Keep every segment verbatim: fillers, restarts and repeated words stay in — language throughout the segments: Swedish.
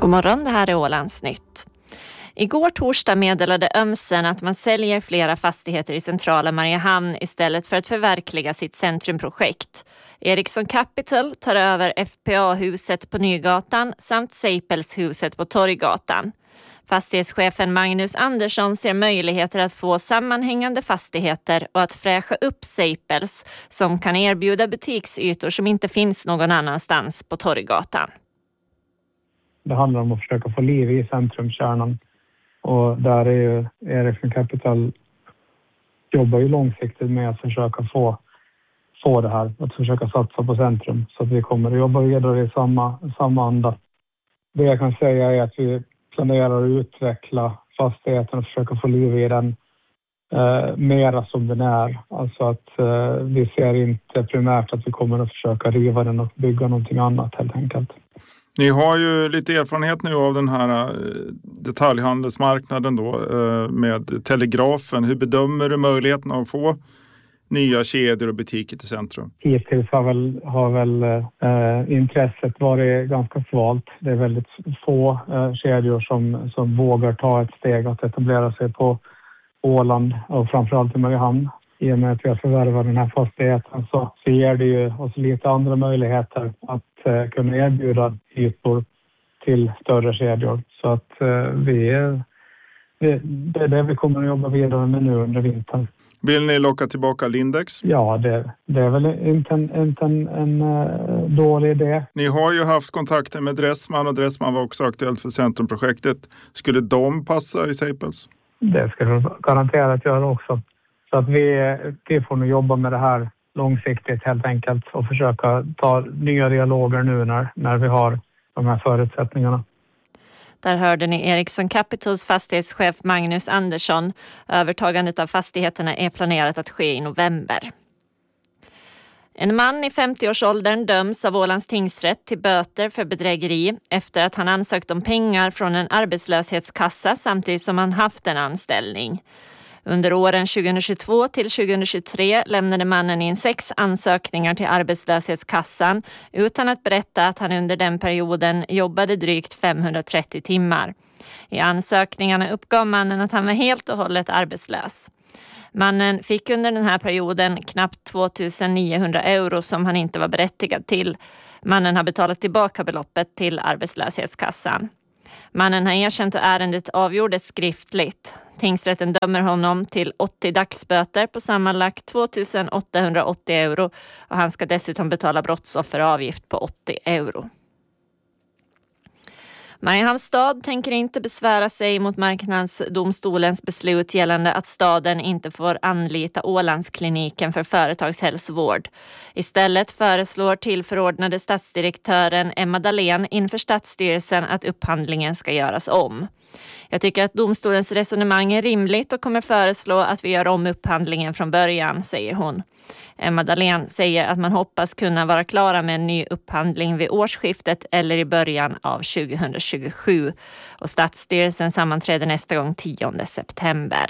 God morgon, det här är Ålandsnytt. Igår torsdag meddelade Ömsen att man säljer flera fastigheter i centrala Mariehamn istället för att förverkliga sitt centrumprojekt. Ericsson Capital tar över F P A-huset på Nygatan samt Seipels-huset på Torggatan. Fastighetschefen Magnus Andersson ser möjligheter att få sammanhängande fastigheter och att fräscha upp Seipels som kan erbjuda butiksytor som inte finns någon annanstans på Torggatan. Det handlar om att försöka få liv i centrumkärnan. Och där är ju Ericsson Capital jobbar ju långsiktigt med att försöka få, få det här. Att försöka satsa på centrum. Så att vi kommer att jobba vidare i samma, samma anda. Det jag kan säga är att vi planerar att utveckla fastigheten och försöka få liv i den eh, mera som den är. Alltså att eh, vi ser inte primärt att vi kommer att försöka riva den och bygga någonting annat helt enkelt. Ni har ju lite erfarenhet nu av den här detaljhandelsmarknaden då med Telegrafen. Hur bedömer du möjligheten att få nya kedjor och butiker till centrum? Hittills har väl, har väl eh, intresset varit ganska svalt. Det är väldigt få eh, kedjor som, som vågar ta ett steg att etablera sig på Åland och framförallt i Mariehamn. I och med att vi har förvärvat den här fastigheten så, så ger det ju oss lite andra möjligheter att eh, kunna erbjuda ytor till större kedjor. Så att eh, vi, det, det är det vi kommer att jobba vidare med nu under vintern. Vill ni locka tillbaka Lindex? Ja, det, det är väl inte en, inte en, en uh, dålig idé. Ni har ju haft kontakter med Dressman och Dressman var också aktuellt för centrumprojektet. Skulle de passa i Seipels? Det ska de garanterat göra också. Så att vi, vi får nu jobba med det här långsiktigt helt enkelt och försöka ta nya dialoger nu när, när vi har de här förutsättningarna. Där hörde ni Ericsson Capitals fastighetschef Magnus Andersson. Övertagandet av fastigheterna är planerat att ske i november. En man i femtioårsåldern döms av Ålands tingsrätt till böter för bedrägeri efter att han ansökt om pengar från en arbetslöshetskassa samtidigt som han haft en anställning. Under åren tjugohundratjugotvå till tjugohundratjugotre lämnade mannen in sex ansökningar till arbetslöshetskassan utan att berätta att han under den perioden jobbade drygt femhundratrettio timmar. I ansökningarna uppgav mannen att han var helt och hållet arbetslös. Mannen fick under den här perioden knappt tvåtusenniohundra euro som han inte var berättigad till. Mannen har betalat tillbaka beloppet till arbetslöshetskassan. Mannen har erkänt att ärendet avgjordes skriftligt. Tingsrätten dömer honom till åttio dagsböter på sammanlagt tvåtusenåttahundraåttio euro och han ska dessutom betala brottsofferavgift på åttio euro. Mariehamns stad tänker inte besvära sig mot marknadsdomstolens beslut gällande att staden inte får anlita Ålandskliniken för företagshälsovård. Istället föreslår tillförordnade stadsdirektören Emma Dahlén inför stadsstyrelsen att upphandlingen ska göras om. Jag tycker att domstolens resonemang är rimligt och kommer föreslå att vi gör om upphandlingen från början, säger hon. Emma Dahlén säger att man hoppas kunna vara klara med en ny upphandling vid årsskiftet eller i början av tjugohundratjugosju. Och stadsstyrelsen sammanträder nästa gång tionde september.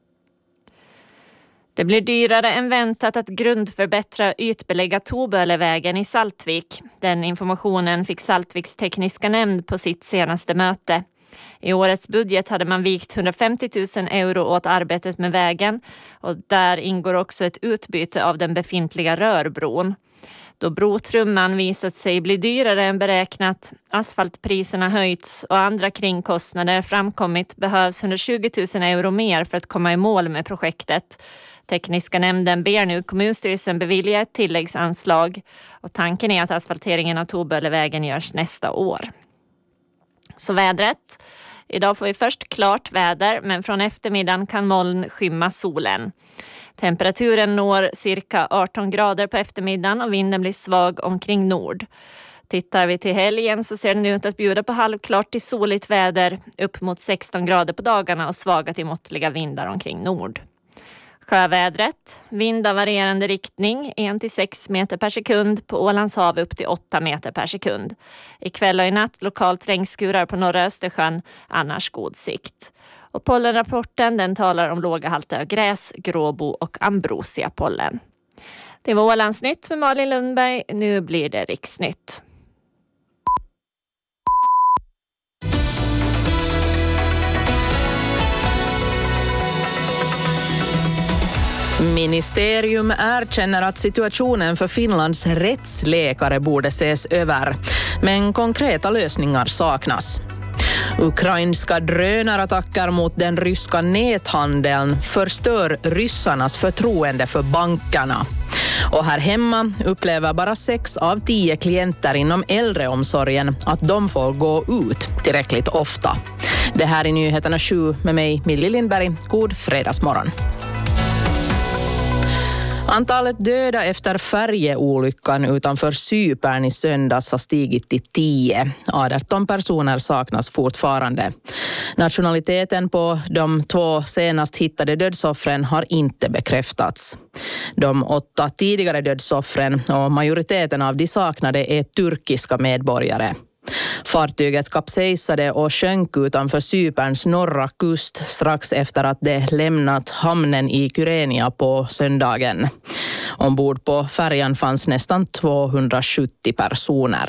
Det blir dyrare än väntat att grundförbättra ytbelägga Tobölevägen i Saltvik. Den informationen fick Saltviks tekniska nämnd på sitt senaste möte. I årets budget hade man vikt hundrafemtio tusen euro åt arbetet med vägen och där ingår också ett utbyte av den befintliga rörbron. Då brotrumman visat sig bli dyrare än beräknat, asfaltpriserna höjts och andra kringkostnader framkommit behövs hundratjugo tusen euro mer för att komma i mål med projektet. Tekniska nämnden ber nu kommunstyrelsen bevilja ett tilläggsanslag och tanken är att asfalteringen av Tobölevägen görs nästa år. Så vädret. Idag får vi först klart väder men från eftermiddagen kan moln skymma solen. Temperaturen når cirka arton grader på eftermiddagen och vinden blir svag omkring nord. Tittar vi till helgen så ser den ut att bjuda på halvklart till soligt väder upp mot sexton grader på dagarna och svaga till måttliga vindar omkring nord. Sjövädret, vind av varierande riktning, en till sex meter per sekund, på Ålands hav upp till åtta meter per sekund. Ikväll och i natt lokalt regnskurar på norra Östersjön, annars god sikt. Och pollenrapporten den talar om låga halter av gräs, gråbo och ambrosiapollen. Det var Ålandsnytt med Malin Lundberg, nu blir det riksnytt. ministerium erkänner att situationen för Finlands rättsläkare borde ses över, men konkreta lösningar saknas. Ukrainska drönarattacker mot den ryska näthandeln förstör ryssarnas förtroende för bankerna. Och här hemma upplever bara sex av tio klienter inom äldreomsorgen att de får gå ut tillräckligt ofta. Det här är Nyheterna sju med mig, Millie Lindberg. God fredagsmorgon. Antalet döda efter färjeolyckan utanför Cypern i söndags har stigit till tio. arton personer saknas fortfarande. Nationaliteten på de två senast hittade dödsoffren har inte bekräftats. De åtta tidigare dödsoffren och majoriteten av de saknade är turkiska medborgare. Fartyget kapsejsade och sjönk utanför Cyperns norra kust strax efter att det lämnat hamnen i Kyrenia på söndagen. Ombord på färjan fanns nästan tvåhundrasjuttio personer.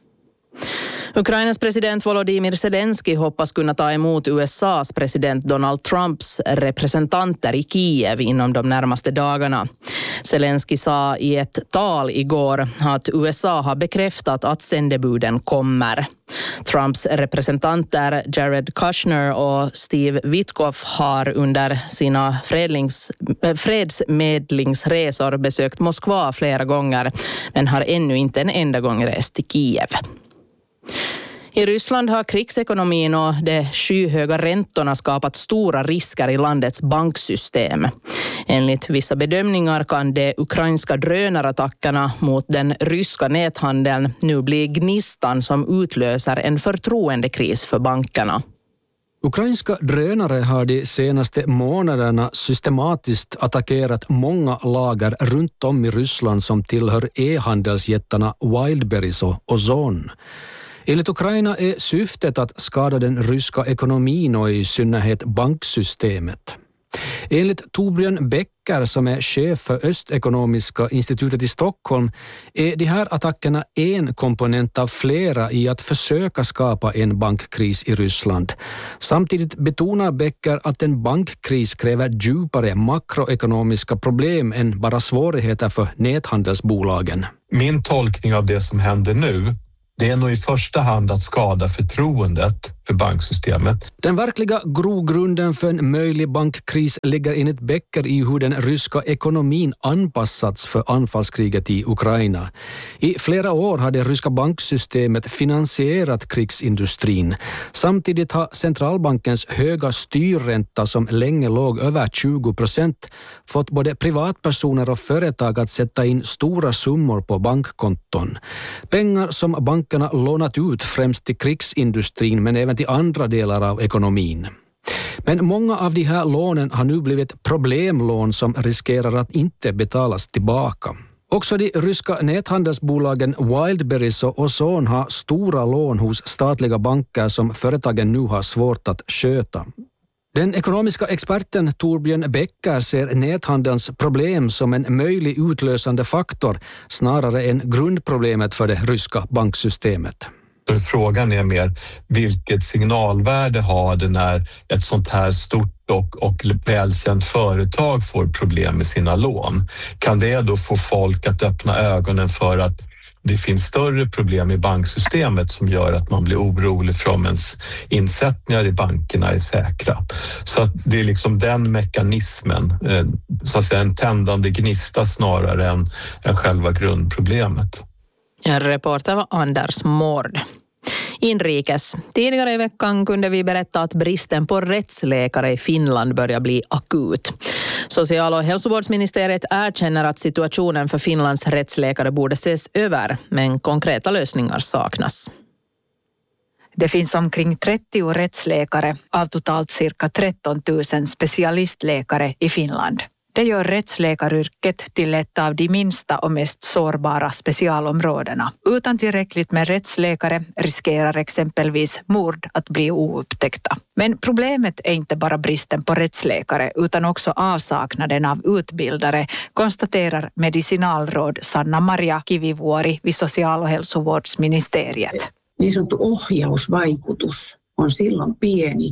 Ukrainas president Volodymyr Zelensky hoppas kunna ta emot U S A:s president Donald Trumps representanter i Kiev inom de närmaste dagarna. Zelensky sa i ett tal igår att U S A har bekräftat att sändebuden kommer. Trumps representanter Jared Kushner och Steve Witkoff har under sina fredlings, fredsmedlingsresor besökt Moskva flera gånger, men har ännu inte en enda gång rest till Kiev. I Ryssland har krigsekonomin och de skyhöga räntorna skapat stora risker i landets banksystem. Enligt vissa bedömningar kan de ukrainska drönarattackerna mot den ryska näthandeln nu bli gnistan som utlöser en förtroendekris för bankerna. Ukrainska drönare har de senaste månaderna systematiskt attackerat många lager runt om i Ryssland som tillhör e-handelsjättarna Wildberries och Ozon. Enligt Ukraina är syftet att skada den ryska ekonomin och i synnerhet banksystemet. Enligt Torbjörn Becker, som är chef för Östekonomiska institutet i Stockholm, är de här attackerna en komponent av flera i att försöka skapa en bankkris i Ryssland. Samtidigt betonar Becker att en bankkris kräver djupare makroekonomiska problem än bara svårigheter för näthandelsbolagen. Min tolkning av det som händer nu, det är nog i första hand att skada förtroendet för banksystemet. Den verkliga grogrunden för en möjlig bankkris ligger enligt Becker i hur den ryska ekonomin anpassats för anfallskriget i Ukraina. I flera år har det ryska banksystemet finansierat krigsindustrin. Samtidigt har centralbankens höga styrränta, som länge låg över tjugo procent, fått både privatpersoner och företag att sätta in stora summor på bankkonton. Pengar som bankerna lånat ut främst till krigsindustrin men även till andra delar av ekonomin. Men många av de här lånen har nu blivit problemlån som riskerar att inte betalas tillbaka. Också de ryska näthandelsbolagen Wildberries och Ozon har stora lån hos statliga banker som företagen nu har svårt att sköta. Den ekonomiska experten Torbjörn Becker ser näthandelns problem som en möjlig utlösande faktor snarare än grundproblemet för det ryska banksystemet. Frågan är mer, vilket signalvärde har det när ett sånt här stort och, och välkänt företag får problem med sina lån? Kan det då få folk att öppna ögonen för att det finns större problem i banksystemet som gör att man blir orolig för om ens insättningar i bankerna är säkra? Så att det är liksom den mekanismen, så att säga en tändande gnista snarare än, än själva grundproblemet. En reporter var Anders Mård. Inrikes. Tidigare i veckan kunde vi berätta att bristen på rättsläkare i Finland börjar bli akut. Social- och hälsovårdsministeriet erkänner att situationen för Finlands rättsläkare borde ses över, men konkreta lösningar saknas. Det finns omkring trettio rättsläkare av totalt cirka tretton tusen specialistläkare i Finland. Det gör rättsläkaryrket till ett av de minsta och mest sårbara specialområdena. Utan tillräckligt med rättsläkare riskerar exempelvis mord att bli oupptäckta. Men problemet är inte bara bristen på rättsläkare utan också avsaknaden av utbildare, konstaterar medicinalråd Sanna-Maria Kivivuori vid social- och hälsovårdsministeriet. Niin sanottu ohjausvaikutus on silloin pieni,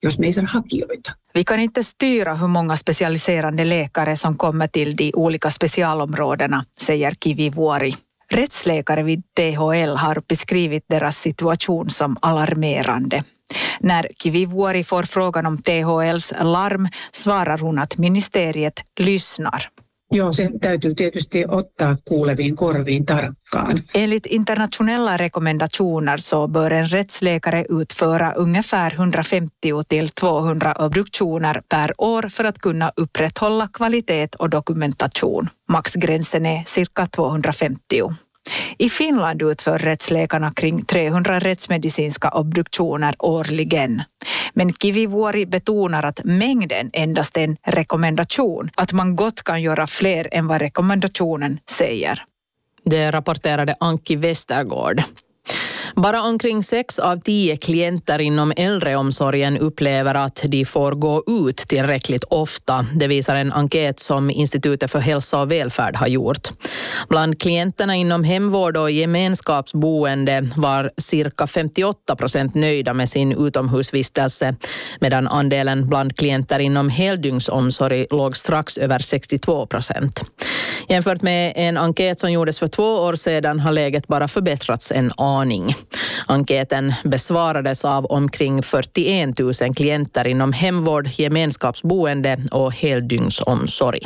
jos me ei saada hakijoita. Vi kan inte styra hur många specialiserande läkare som kommer till de olika specialområdena, säger Kivi Vuori. Rättsläkare vid T H L har beskrivit deras situation som alarmerande. När Kivi Vuori får frågan om T H L:s larm svarar hon att ministeriet lyssnar. Joo, se täytyy tietysti ottaa kuuleviin korviin tarkkaan. Enligt internationella rekommendationer så bör en rättsläkare utföra ungefär hundrafemtio till tvåhundra obduktioner per år för att kunna upprätthålla kvalitet och dokumentation. Maxgränsen är cirka tvåhundrafemtio. I Finland utför rättsläkarna kring trehundra rättsmedicinska obduktioner årligen. Men Kivi Vuori betonar att mängden endast är en rekommendation, att man gott kan göra fler än vad rekommendationen säger. Det rapporterade Anki Westergård. Bara omkring sex av tio klienter inom äldreomsorgen upplever att de får gå ut tillräckligt ofta. Det visar en enkät som Institutet för hälsa och välfärd har gjort. Bland klienterna inom hemvård och gemenskapsboende var cirka femtioåtta procent nöjda med sin utomhusvistelse, medan andelen bland klienter inom heldygnsomsorg låg strax över sextiotvå procent. Jämfört med en enkät som gjordes för två år sedan har läget bara förbättrats en aning. Enkäten besvarades av omkring fyrtioen tusen klienter inom hemvård, gemenskapsboende och heldygnsomsorg.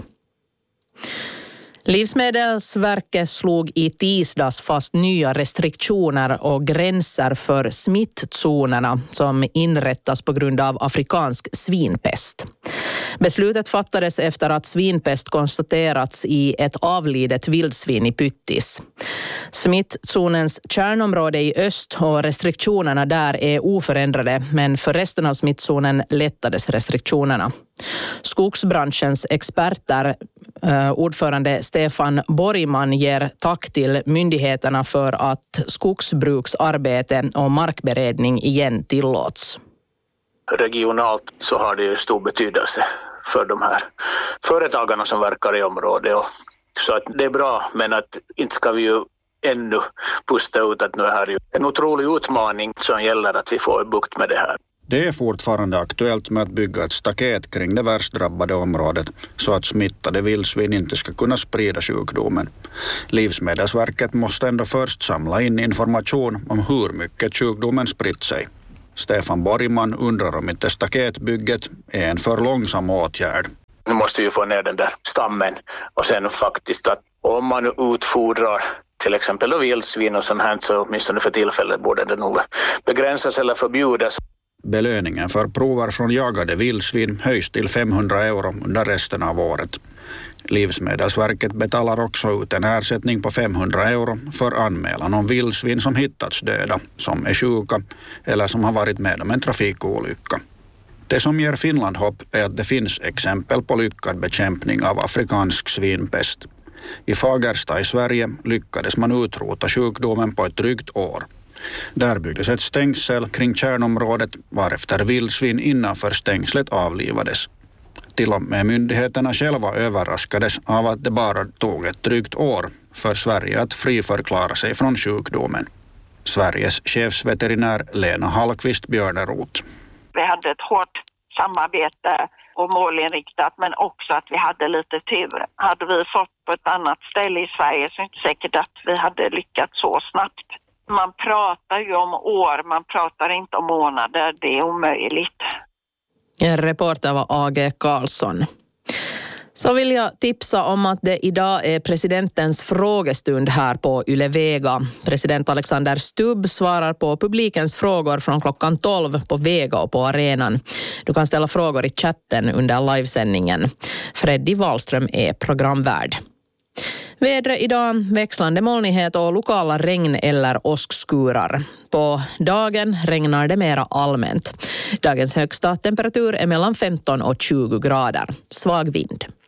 Livsmedelsverket slog i tisdags fast nya restriktioner och gränser för smittzonerna som inrättas på grund av afrikansk svinpest. Beslutet fattades efter att svinpest konstaterats i ett avlidet vildsvin i Pyttis. Smittzonens kärnområde i öst och restriktionerna där är oförändrade, men för resten av smittzonen lättades restriktionerna. Skogsbranschens experter, eh, ordförande Stefan Borgman, ger tack till myndigheterna för att skogsbruksarbete och markberedning igen tillåts. Regionalt så har det ju stor betydelse för de här företagarna som verkar i området. Och så att det är bra, men att inte ska vi ju ännu pusta ut att nu är det en otrolig utmaning som gäller att vi får bukt med det här. Det är fortfarande aktuellt med att bygga ett staket kring det värst drabbade området så att smittade vildsvin inte ska kunna sprida sjukdomen. Livsmedelsverket måste ändå först samla in information om hur mycket sjukdomen spritt sig. Stefan Borgman undrar om inte staketbygget är en för långsam åtgärd. Nu måste vi få ner den där stammen och sen faktiskt att om man utfodrar till exempel vildsvin och sånt här, så åtminstone för tillfället borde det nog begränsas eller förbjudas. Belöningen för prover från jagade vildsvin höjs till femhundra euro under resten av året. Livsmedelsverket betalar också ut en ersättning på femhundra euro för anmälan om vildsvin som hittats döda, som är sjuka eller som har varit med om en trafikolycka. Det som ger Finland hopp är att det finns exempel på lyckad bekämpning av afrikansk svinpest. I Fagersta i Sverige lyckades man utrota sjukdomen på ett drygt år. Där byggdes ett stängsel kring kärnområdet varefter vildsvin innanför stängslet avlivades. Till och med myndigheterna själva överraskades av att det bara tog ett drygt år för Sverige att friförklara sig från sjukdomen. Sveriges chefsveterinär Lena Hallqvist Björneroth. Vi hade ett hårt samarbete och målinriktat, men också att vi hade lite tur. Hade vi fått på ett annat ställe i Sverige så är det inte säkert att vi hade lyckats så snabbt. Man pratar ju om år, man pratar inte om månader, det är omöjligt. En reporter var A G Karlsson. Så vill jag tipsa om att det idag är presidentens frågestund här på Yle Vega. President Alexander Stubb svarar på publikens frågor från klockan tolv på Vega och på arenan. Du kan ställa frågor i chatten under livesändningen. Freddy Wahlström är programvärd. Vädret idag, växlande molnighet och lokala regn eller åskskurar. På dagen regnar det mera allmänt. Dagens högsta temperatur är mellan femton och tjugo grader. Svag vind.